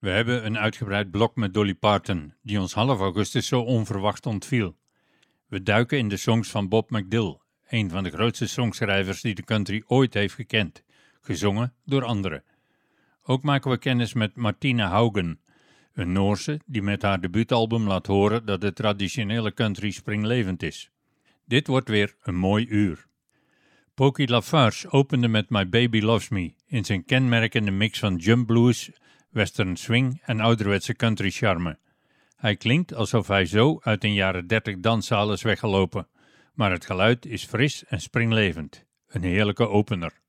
We hebben een uitgebreid blok met Dolly Parton, die ons half augustus zo onverwacht ontviel. We duiken in de songs van Bob McDill, een van de grootste songschrijvers die de country ooit heeft gekend, gezongen door anderen. Ook maken we kennis met Martina Haugen, een Noorse die met haar debuutalbum laat horen dat de traditionele country springlevend is. Dit wordt weer een mooi uur. Pokey LaFarge opende met My Baby Loves Me in zijn kenmerkende mix van jump blues, western swing en ouderwetse country charme. Hij klinkt alsof hij zo uit een jaren 30 danszaal is weggelopen, maar het geluid is fris en springlevend. Een heerlijke opener.